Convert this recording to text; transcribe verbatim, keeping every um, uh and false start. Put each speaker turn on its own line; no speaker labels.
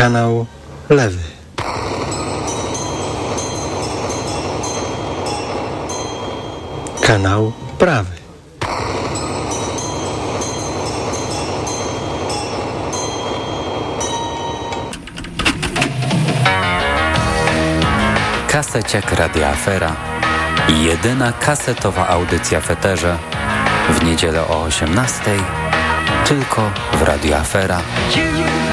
Kanał lewy. Kanał prawy.
Kaseciak Radia Afera. Jedyna kasetowa audycja w eterze. W niedzielę o osiemnastej. Tylko w Radio Afera.